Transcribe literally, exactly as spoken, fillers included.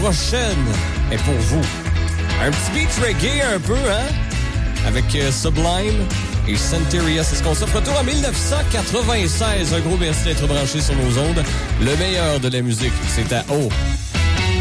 prochaine est pour vous. Un petit beat reggae un peu, hein? Avec euh, Sublime et Santeria. C'est ce qu'on s'offre. Retour en dix-neuf cent quatre-vingt-seize. Un gros merci d'être branché sur nos ondes. Le meilleur de la musique, c'est à O.